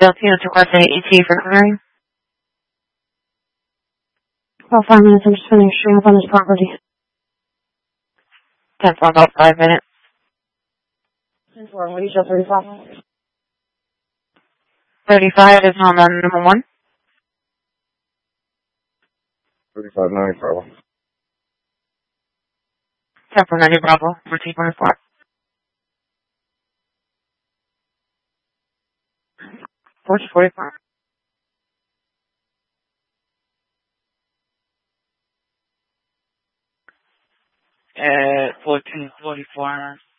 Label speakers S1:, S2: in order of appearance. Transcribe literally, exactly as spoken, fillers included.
S1: Deltina to request an E T for clearing.
S2: About five minutes. I'm just finishing up on this property.
S1: ten for about five minutes.
S2: ten four. What do you show? thirty-five?
S1: thirty-five is on the number one.
S3: thirty-five ninety, Bravo.
S1: ten for ninety Bravo for T twenty-four. forty forty-four. At fourteen forty-four.